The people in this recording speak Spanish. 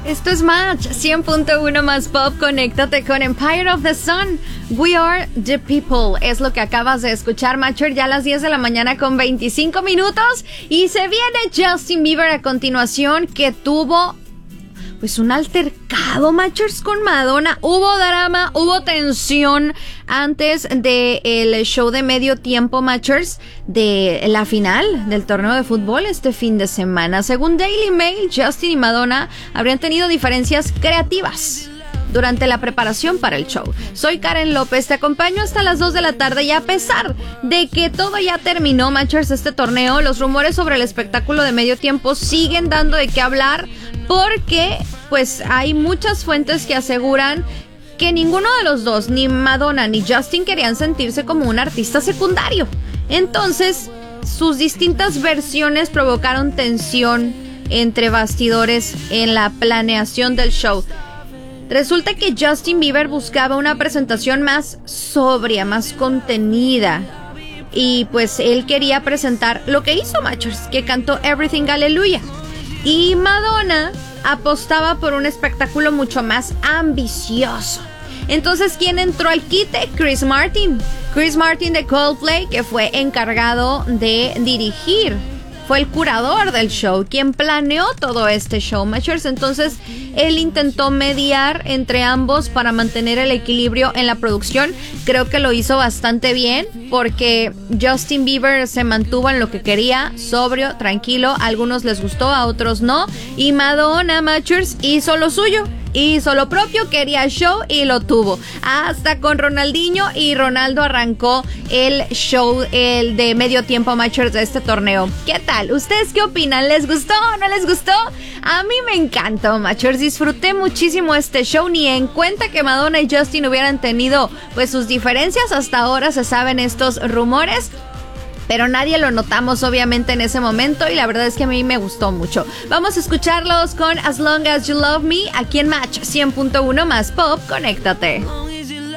Esto es Match 100.1 más pop. Conéctate con Empire of the Sun. We are the people. Es lo que acabas de escuchar, Matcher, ya a las 10 de la mañana con 25 minutos. Y se viene Justin Bieber a continuación, que tuvo pues un altercado, Matchers, con Madonna. Hubo drama, hubo tensión antes del show de medio tiempo, Matchers, de la final del torneo de fútbol este fin de semana. Según Daily Mail, Justin y Madonna habrían tenido diferencias creativas durante la preparación para el show. Soy Karen López, te acompaño hasta las 2 de la tarde y a pesar de que todo ya terminó, Matchers, este torneo, los rumores sobre el espectáculo de medio tiempo siguen dando de qué hablar porque pues hay muchas fuentes que aseguran que ninguno de los dos, ni Madonna ni Justin, querían sentirse como un artista secundario. Entonces, sus distintas versiones provocaron tensión entre bastidores en la planeación del show. Resulta que Justin Bieber buscaba una presentación más sobria, más contenida. Y pues él quería presentar lo que hizo, Matchers, que cantó Everything Hallelujah. Y Madonna apostaba por un espectáculo mucho más ambicioso. Entonces, ¿quién entró al quite? Chris Martin. Chris Martin de Coldplay, que fue encargado de dirigir. Fue el curador del show, quien planeó todo este show, Matchers. Entonces, él intentó mediar entre ambos para mantener el equilibrio en la producción. Creo que lo hizo bastante bien, porque Justin Bieber se mantuvo en lo que quería, sobrio, tranquilo. A algunos les gustó, a otros no. Y Madonna, Matchers, hizo lo suyo. Hizo lo propio, quería show y lo tuvo. Hasta con Ronaldinho, y Ronaldo arrancó el show, el de medio tiempo, Matchers, de este torneo. ¿Qué tal? ¿Ustedes qué opinan? ¿Les gustó o no les gustó? A mí me encantó, Matchers. Disfruté muchísimo este show. Ni en cuenta que Madonna y Justin hubieran tenido pues sus diferencias. Hasta ahora se saben estos rumores, pero nadie lo notamos obviamente en ese momento, y la verdad es que a mí me gustó mucho. Vamos a escucharlos con As Long As You Love Me aquí en Match 100.1 más pop. Conéctate.